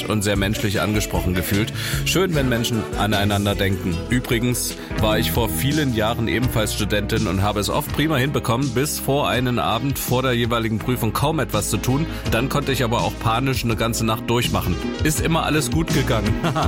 nett und sehr menschlich angesprochen gefühlt. Schön, wenn Menschen aneinander denken. Übrigens war ich vor vielen Jahren ebenfalls Studentin und habe es oft prima hinbekommen, bis vor einen Abend vor der jeweiligen Prüfung kaum etwas zu tun. Dann konnte ich aber auch panisch eine ganze Nacht durchmachen. Ist immer alles gut gegangen.